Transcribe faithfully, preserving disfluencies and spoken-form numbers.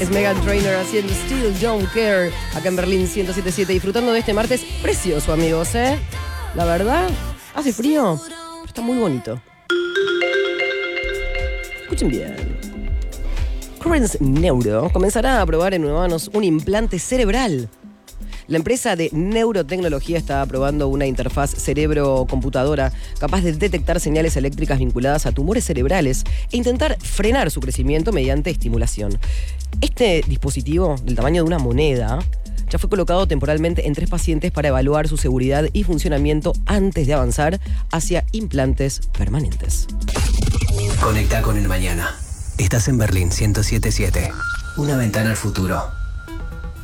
Es Meghan Trainor haciendo Still Don't Care acá en Berlín ciento siete punto siete, disfrutando de este martes precioso, amigos, ¿eh? La verdad, hace frío, pero está muy bonito. Escuchen bien. Currents Neuro comenzará a probar en humanos un implante cerebral. La empresa de neurotecnología está probando una interfaz cerebro-computadora capaz de detectar señales eléctricas vinculadas a tumores cerebrales e intentar frenar su crecimiento mediante estimulación. Este dispositivo, del tamaño de una moneda, ya fue colocado temporalmente en tres pacientes para evaluar su seguridad y funcionamiento antes de avanzar hacia implantes permanentes. Conecta con el mañana. Estás en Berlín ciento siete punto siete. Una ventana al futuro.